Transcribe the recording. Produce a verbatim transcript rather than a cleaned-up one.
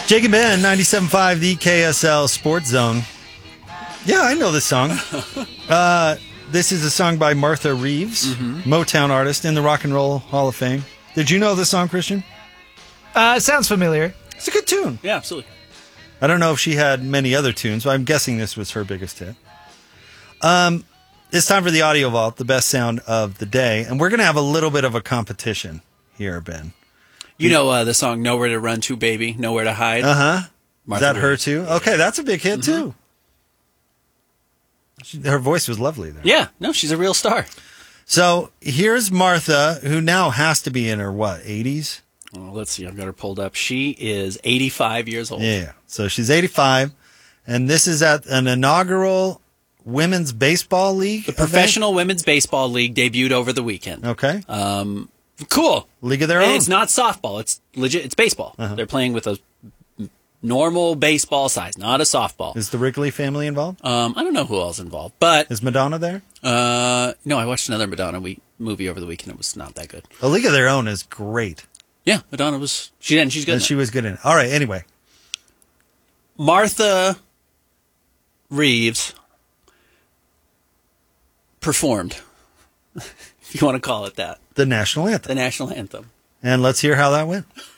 Jake and Ben, ninety-seven point five, the K S L Sports Zone. Yeah, I know this song. Uh, this is a song by Martha Reeves, mm-hmm. Motown artist in the Rock and Roll Hall of Fame. Did you know this song, Christian? Uh, it sounds familiar. It's a good tune. Yeah, absolutely. I don't know if she had many other tunes, but I'm guessing this was her biggest hit. Um, it's time for the Audio Vault, the best sound of the day. And we're going to have a little bit of a competition here, Ben. You know uh, the song Nowhere to Run To, Baby, Nowhere to Hide? Uh-huh. Is that her, Reeves. too? Okay, that's a big hit, mm-hmm. too. She, her voice was lovely there. Yeah, no, she's a real star. So here's Martha, who now has to be in her, what, eighties? Oh, let's see, I've got her pulled up. She is eighty-five years old. Yeah, so she's eighty-five, and this is at an inaugural Women's Baseball League The event? Professional Women's Baseball League debuted over the weekend. Okay. Um, cool. League of their And own. it's not softball. It's legit. It's baseball. Uh-huh. They're playing with a normal baseball size, not a softball. Is the Wrigley family involved? Um, I don't know who else involved, but is Madonna there? Uh, no, I watched another Madonna we- movie over the weekend. It was not that good. A League of Their Own is great. Yeah, Madonna was she and she's good. And she was good in it. All right. Anyway, Martha Reeves performed, if you want to call it that, the national anthem. The national anthem. And let's hear how that went.